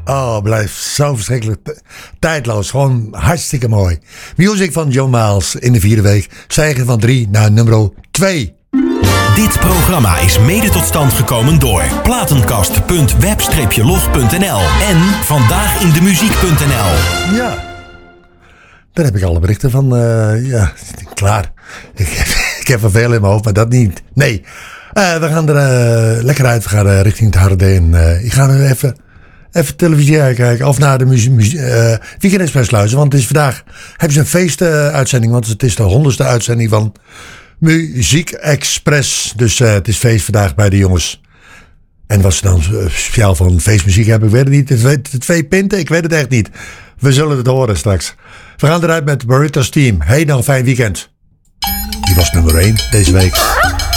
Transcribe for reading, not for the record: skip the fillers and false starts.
Oh, blijft zo verschrikkelijk tijdloos. Gewoon hartstikke mooi. Music van John Miles in de vierde week. Stijgen van 3 naar nummer 2. Dit programma is mede tot stand gekomen door platenkast.web-log.nl en vandaagindemuziek.nl. Ja, daar heb ik alle berichten van. Ja, klaar. Ik heb er veel in mijn hoofd, maar dat niet. Nee, we gaan er lekker uit. We gaan richting het harde. En ik ga er even televisie kijken. Of naar de Weekend Express luisteren. Want het is vandaag, hebben ze een feestuitzending. Want het is de 100ste uitzending van Muziek Express. Dus het is feest vandaag bij de jongens. En wat ze dan speciaal van feestmuziek hebben, ik weet het niet. De 2 pinten, ik weet het echt niet. We zullen het horen straks. We gaan eruit met Burritos Team. Hey, nog een fijn weekend. Die was nummer 1 deze week.